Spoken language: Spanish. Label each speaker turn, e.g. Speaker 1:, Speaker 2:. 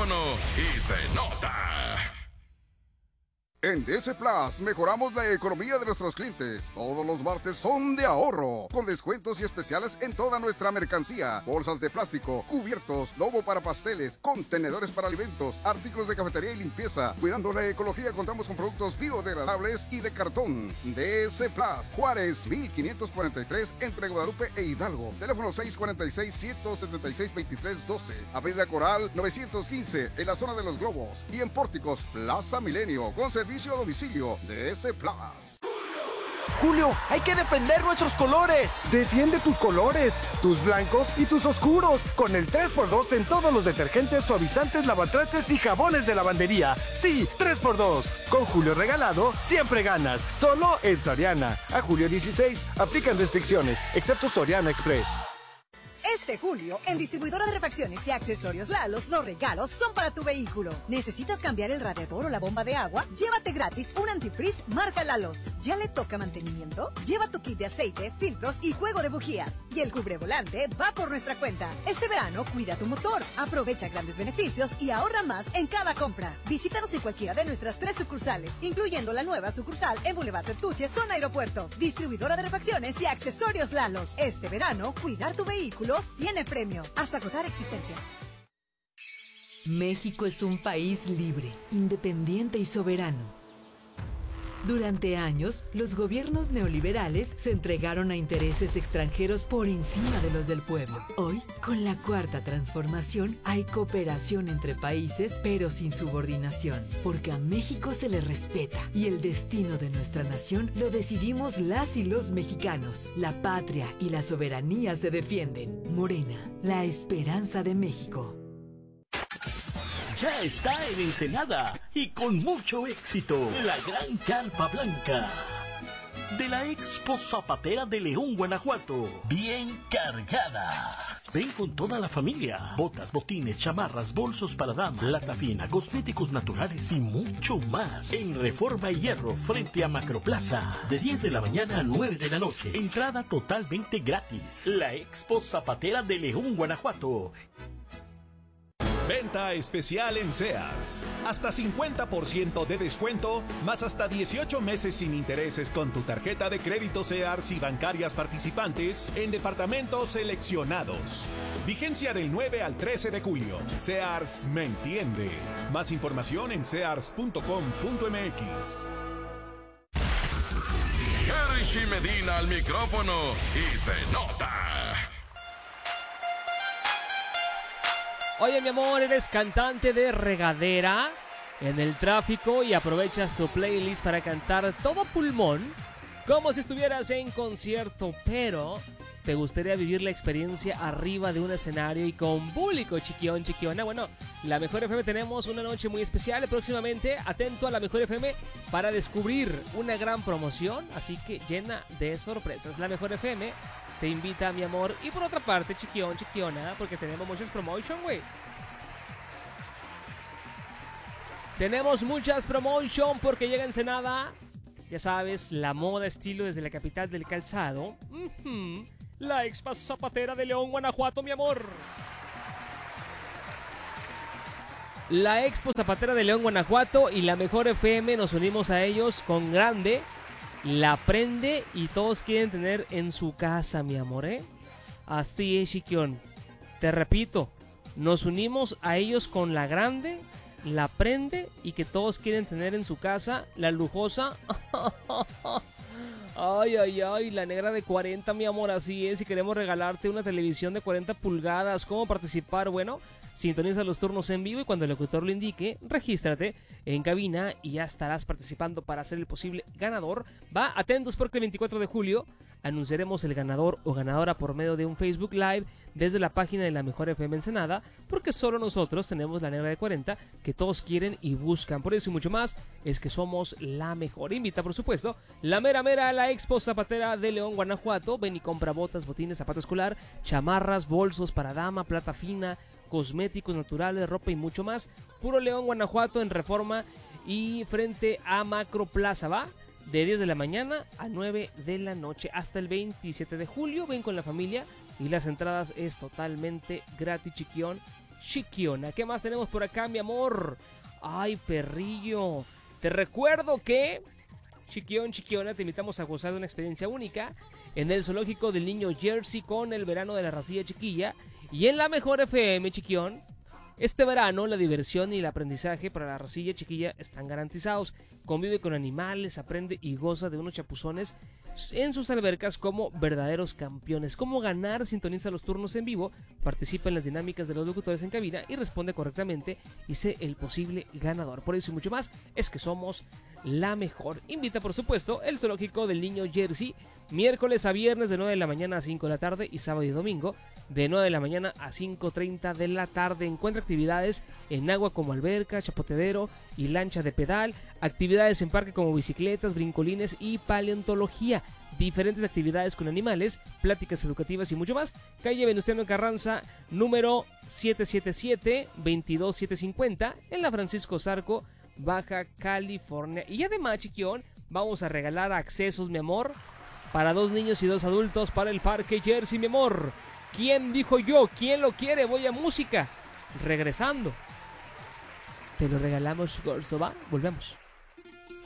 Speaker 1: micrófono y se nota.
Speaker 2: En DS Plus mejoramos la economía de nuestros clientes. Todos los martes son de ahorro, con descuentos y especiales en toda nuestra mercancía. Bolsas de plástico, cubiertos, lobo para pasteles, contenedores para alimentos, artículos de cafetería y limpieza. Cuidando la ecología, contamos con productos biodegradables y de cartón. DS Plus, Juárez 1543, entre Guadalupe e Hidalgo. Teléfono 646-176-2312. Avenida Coral 915, en la zona de los Globos. Y en Pórticos, Plaza Milenio, con servicio a domicilio de DS Plus.
Speaker 3: Julio, hay que defender nuestros colores.
Speaker 4: Defiende tus colores, tus blancos y tus oscuros, con el 3x2 en todos los detergentes, suavizantes, lavatrastes y jabones de lavandería. Sí, 3x2. Con Julio regalado, siempre ganas. Solo en Soriana. A julio 16, aplican restricciones, excepto Soriana Express.
Speaker 5: Este julio, en Distribuidora de Refacciones y Accesorios Lalos, los regalos son para tu vehículo. ¿Necesitas cambiar el radiador o la bomba de agua? Llévate gratis un antifreeze marca Lalos. ¿Ya le toca mantenimiento? Lleva tu kit de aceite, filtros y juego de bujías. Y el cubrevolante va por nuestra cuenta. Este verano, cuida tu motor, aprovecha grandes beneficios y ahorra más en cada compra. Visítanos en cualquiera de nuestras 3 sucursales, incluyendo la nueva sucursal en Boulevard Sertuche, zona aeropuerto. Distribuidora de Refacciones y Accesorios Lalos. Este verano, cuidar tu vehículo tiene premio, hasta agotar existencias.
Speaker 6: México es un país libre, independiente y soberano. Durante años, los gobiernos neoliberales se entregaron a intereses extranjeros por encima de los del pueblo. Hoy, con la Cuarta Transformación, hay cooperación entre países, pero sin subordinación, porque a México se le respeta y el destino de nuestra nación lo decidimos las y los mexicanos. La patria y la soberanía se defienden. Morena, la esperanza de México.
Speaker 7: Ya está en Ensenada y con mucho éxito, la Gran Carpa Blanca de la Expo Zapatera de León, Guanajuato, bien cargada. Ven con toda la familia. Botas, botines, chamarras, bolsos para dama, plata fina, cosméticos naturales y mucho más. En Reforma y Hierro, frente a Macroplaza, de 10 de la mañana a 9 de la noche. Entrada totalmente gratis. La Expo Zapatera de León, Guanajuato.
Speaker 8: Venta especial en Sears. Hasta 50% de descuento, más hasta 18 meses sin intereses con tu tarjeta de crédito Sears y bancarias participantes en departamentos seleccionados. Vigencia del 9 al 13 de julio. Sears me entiende. Más información en sears.com.mx.
Speaker 1: Hershey Medina al micrófono y se nota.
Speaker 9: Oye, mi amor, eres cantante de regadera en el tráfico y aprovechas tu playlist para cantar todo pulmón, como si estuvieras en concierto, pero te gustaría vivir la experiencia arriba de un escenario y con público, chiquión, chiquiona. Bueno, La Mejor FM tenemos una noche muy especial próximamente. Atento a La Mejor FM para descubrir una gran promoción, así que llena de sorpresas. La Mejor FM te invita, mi amor. Y por otra parte, chiquión, chiquiona, porque tenemos muchas promotion, güey. Tenemos muchas promotion porque llega Ensenada. Ya sabes, la moda estilo desde la capital del calzado. La Expo Zapatera de León, Guanajuato, mi amor. La Expo Zapatera de León, Guanajuato y La Mejor FM nos unimos a ellos con grande. La prende y todos quieren tener en su casa, mi amor, ¿eh? Así es, chiquión. Te repito, nos unimos a ellos con la grande, la prende y que todos quieren tener en su casa la lujosa. Ay, ay, ay, la negra de 40, mi amor, así es. Si queremos regalarte una televisión de 40 pulgadas, ¿cómo participar? Bueno, sintoniza los turnos en vivo y cuando el locutor lo indique, regístrate en cabina y ya estarás participando para ser el posible ganador. Va, atentos porque el 24 de julio anunciaremos el ganador o ganadora por medio de un Facebook Live desde la página de La Mejor FM Ensenada, porque solo nosotros tenemos la negra de 40 que todos quieren y buscan. Por eso y mucho más es que somos la mejor. Invita, por supuesto, la mera mera a la Expo Zapatera de León, Guanajuato. Ven y compra botas, botines, zapato escolar, chamarras, bolsos para dama, plata fina, cosméticos naturales, ropa y mucho más. Puro León, Guanajuato, en Reforma y frente a Macroplaza, ¿va? De 10 de la mañana a 9 de la noche hasta el 27 de julio. Ven con la familia y las entradas es totalmente gratis, chiquión, Chiquiona. ¿Qué más tenemos por acá, mi amor? Ay, perrillo. Te recuerdo que Chiquiona, te invitamos a gozar de una experiencia única en el zoológico del Niño Jersey con el verano de la racilla chiquilla y en la mejor FM, Chiquión. Este verano la diversión y el aprendizaje para la racilla chiquilla están garantizados. Convive con animales, aprende y goza de unos chapuzones en sus albercas como verdaderos campeones. ¿Cómo ganar? Sintoniza los turnos en vivo, participa en las dinámicas de los locutores en cabina y responde correctamente y sé el posible ganador. Por eso y mucho más es que somos la mejor. Invita, por supuesto, el zoológico del Niño Jersey, miércoles a viernes de 9 de la mañana a 5 de la tarde y sábado y domingo de 9 de la mañana a 5:30 de la tarde. Encuentra actividades en agua como alberca, chapoteadero y lancha de pedal, actividades en parque como bicicletas, brincolines y paleontología, diferentes actividades con animales, pláticas educativas y mucho más. Calle Venustiano Carranza, número 777-22750, en la Francisco Zarco, Baja California. Y además, Chiquión, vamos a regalar accesos, mi amor, para 2 niños y 2 adultos para el Parque Jersey, mi amor. ¿Quién dijo yo? ¿Quién lo quiere? Voy a música. Regresando. Te lo regalamos, Gorzo, va. Volvemos.